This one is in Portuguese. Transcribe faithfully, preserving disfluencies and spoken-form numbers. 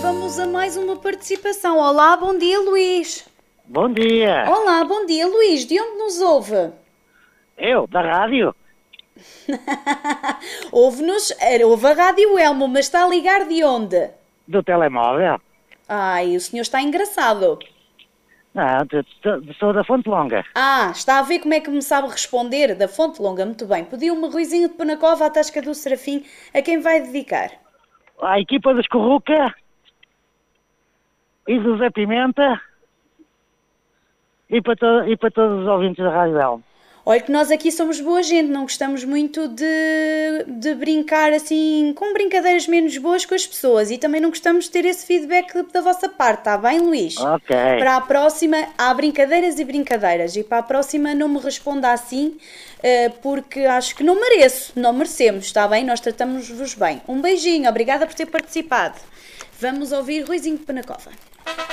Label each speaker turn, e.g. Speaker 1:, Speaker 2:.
Speaker 1: vamos a mais uma participação. Olá, bom dia, Luís.
Speaker 2: Bom dia.
Speaker 1: Olá, bom dia, Luís. De onde nos ouve?
Speaker 2: Eu, da rádio.
Speaker 1: Ouve-nos, ouve a Rádio Elmo, mas está a ligar de onde?
Speaker 2: Do telemóvel.
Speaker 1: Ai, o senhor está engraçado.
Speaker 2: Não, t- t- sou da Fonte Longa.
Speaker 1: Ah, está a ver como é que me sabe responder? Da Fonte Longa, muito bem. Pediu-me Ruizinho de Penacova, à Tasca do Serafim, a quem vai dedicar?
Speaker 2: A equipa dos Corruca e do Zé Pimenta e para, to- e para todos os ouvintes da Rádio Elmo.
Speaker 1: Olha que nós aqui somos boa gente, não gostamos muito de, de brincar assim, com brincadeiras menos boas com as pessoas e também não gostamos de ter esse feedback da vossa parte, está bem, Luís?
Speaker 2: Ok.
Speaker 1: Para a próxima, há brincadeiras e brincadeiras e para a próxima não me responda assim, eh, porque acho que não mereço, não merecemos, está bem? Nós tratamos-vos bem. Um beijinho, obrigada por ter participado. Vamos ouvir Ruizinho de Penacova.